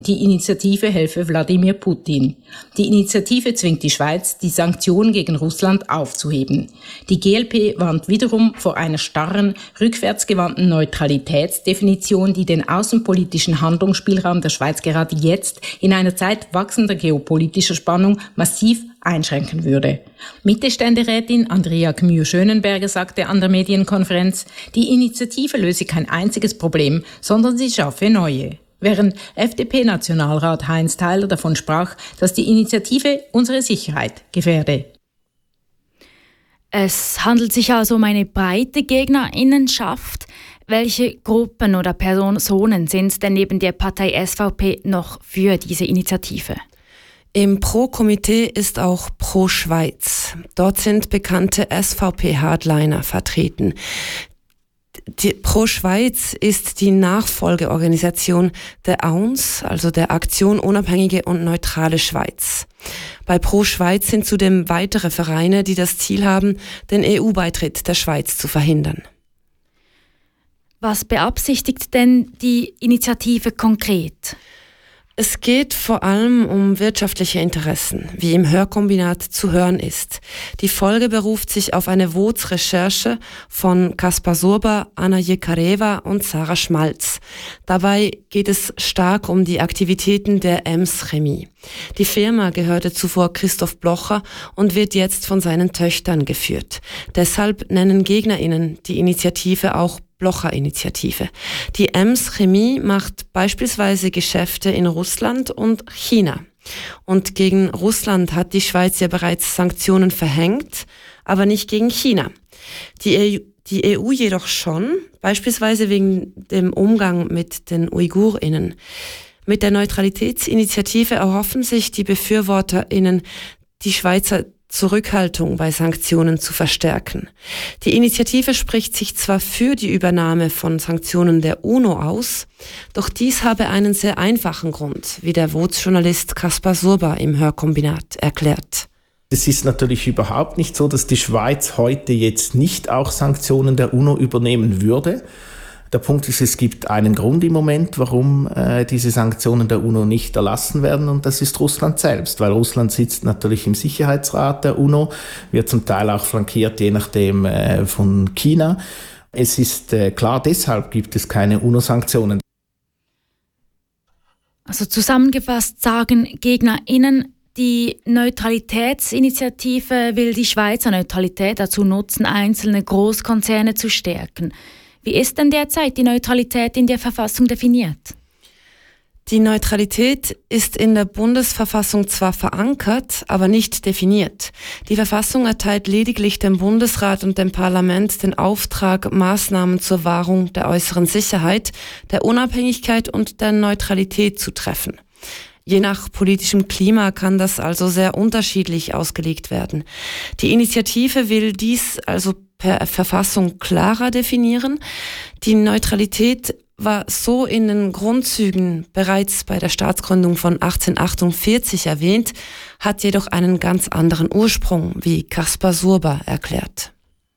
Die Initiative helfe Wladimir Putin. Die Initiative zwingt die Schweiz, die Sanktionen gegen Russland aufzuheben. Die GLP warnt wiederum vor einer starren, rückwärtsgewandten Neutralitätsdefinition, die den außenpolitischen Handlungsspielraum der Schweiz gerade jetzt in einer Zeit wachsender geopolitischer Spannung massiv einschränken würde. Mittelständerätin Andrea Gmür-Schönenberger sagte an der Medienkonferenz, die Initiative löse kein einziges Problem, sondern sie schaffe neue. Während FDP-Nationalrat Heinz Theiler davon sprach, dass die Initiative unsere Sicherheit gefährde. Es handelt sich also um eine breite GegnerInnenschaft. Welche Gruppen oder Personen sind denn neben der Partei SVP noch für diese Initiative? Im Pro-Komitee ist auch Pro-Schweiz. Dort sind bekannte SVP-Hardliner vertreten. Die Pro-Schweiz ist die Nachfolgeorganisation der AUNS, also der Aktion Unabhängige und Neutrale Schweiz. Bei Pro-Schweiz sind zudem weitere Vereine, die das Ziel haben, den EU-Beitritt der Schweiz zu verhindern. Was beabsichtigt denn die Initiative konkret? Es geht vor allem um wirtschaftliche Interessen, wie im Hörkombinat zu hören ist. Die Folge beruft sich auf eine WOZ-Recherche von Kaspar Surber, Anna Jekareva und Sarah Schmalz. Dabei geht es stark um die Aktivitäten der Ems Chemie. Die Firma gehörte zuvor Christoph Blocher und wird jetzt von seinen Töchtern geführt. Deshalb nennen GegnerInnen die Initiative auch Blocher-Initiative. Die Ems Chemie macht beispielsweise Geschäfte in Russland und China. Und gegen Russland hat die Schweiz ja bereits Sanktionen verhängt, aber nicht gegen China. Die EU jedoch schon, beispielsweise wegen dem Umgang mit den UigurInnen. Mit der Neutralitätsinitiative erhoffen sich die BefürworterInnen, die Schweizer Zurückhaltung bei Sanktionen zu verstärken. Die Initiative spricht sich zwar für die Übernahme von Sanktionen der UNO aus, doch dies habe einen sehr einfachen Grund, wie der WOZ-Journalist Kaspar Surber im Hörkombinat erklärt. Es ist natürlich überhaupt nicht so, dass die Schweiz heute jetzt nicht auch Sanktionen der UNO übernehmen würde. Der Punkt ist, es gibt einen Grund im Moment, warum diese Sanktionen der UNO nicht erlassen werden, und das ist Russland selbst, weil Russland sitzt natürlich im Sicherheitsrat der UNO, wird zum Teil auch flankiert, je nachdem von China. Es ist klar, deshalb gibt es keine UNO-Sanktionen. Also zusammengefasst sagen GegnerInnen, die Neutralitätsinitiative will die Schweizer Neutralität dazu nutzen, einzelne Großkonzerne zu stärken. Wie ist denn derzeit die Neutralität in der Verfassung definiert? Die Neutralität ist in der Bundesverfassung zwar verankert, aber nicht definiert. Die Verfassung erteilt lediglich dem Bundesrat und dem Parlament den Auftrag, Maßnahmen zur Wahrung der äußeren Sicherheit, der Unabhängigkeit und der Neutralität zu treffen. Je nach politischem Klima kann das also sehr unterschiedlich ausgelegt werden. Die Initiative will dies also per Verfassung klarer definieren. Die Neutralität war so in den Grundzügen bereits bei der Staatsgründung von 1848 erwähnt, hat jedoch einen ganz anderen Ursprung, wie Kaspar Surber erklärt.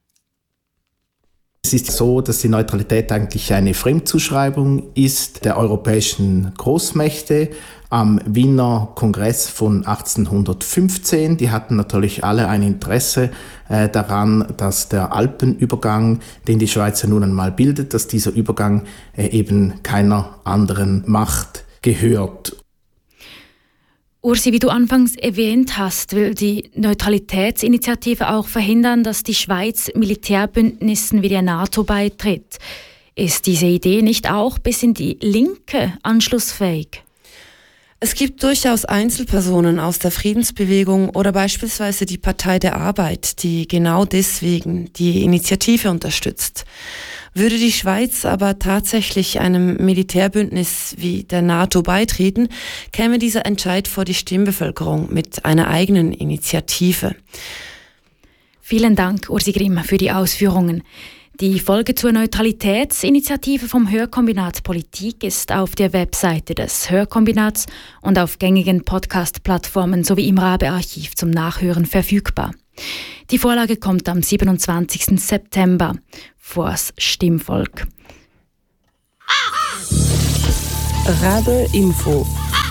Es ist so, dass die Neutralität eigentlich eine Fremdzuschreibung ist der europäischen Großmächte am Wiener Kongress von 1815. Die hatten natürlich alle ein Interesse daran, dass der Alpenübergang, den die Schweiz ja nun einmal bildet, dass dieser Übergang eben keiner anderen Macht gehört. Ursi, wie du anfangs erwähnt hast, will die Neutralitätsinitiative auch verhindern, dass die Schweiz Militärbündnissen wie der NATO beitritt. Ist diese Idee nicht auch bis in die Linke anschlussfähig? Es gibt durchaus Einzelpersonen aus der Friedensbewegung oder beispielsweise die Partei der Arbeit, die genau deswegen die Initiative unterstützt. Würde die Schweiz aber tatsächlich einem Militärbündnis wie der NATO beitreten, käme dieser Entscheid vor die Stimmbevölkerung mit einer eigenen Initiative. Vielen Dank, Ursi Grimm, für die Ausführungen. Die Folge zur Neutralitätsinitiative vom Hörkombinat Politik ist auf der Webseite des Hörkombinats und auf gängigen Podcast-Plattformen sowie im Rabe-Archiv zum Nachhören verfügbar. Die Vorlage kommt am 27. September vors Stimmvolk. Rabe Info.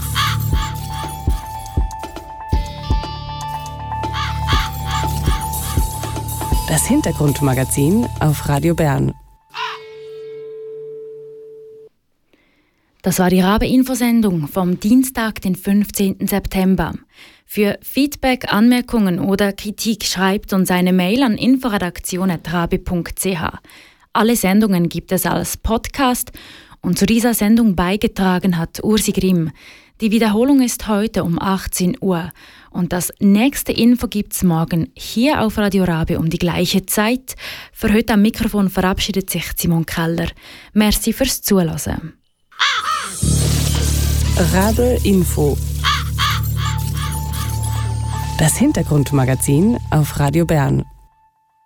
Das Hintergrundmagazin auf Radio Bern. Das war die Rabe-Info-Sendung vom Dienstag, den 15. September. Für Feedback, Anmerkungen oder Kritik schreibt uns eine Mail an inforedaktion@rabe.ch. Alle Sendungen gibt es als Podcast und zu dieser Sendung beigetragen hat Ursi Grimm. Die Wiederholung ist heute um 18 Uhr und das nächste Info gibt's morgen hier auf Radio Rabe um die gleiche Zeit. Für heute am Mikrofon verabschiedet sich Simon Keller. Merci fürs Zuhören. Rabe Info. Das Hintergrundmagazin auf Radio Bern.